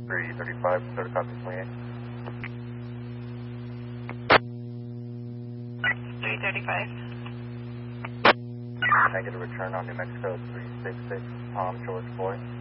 335, third copy 28. 335. Negative return on New Mexico 366, Tom George Floyd.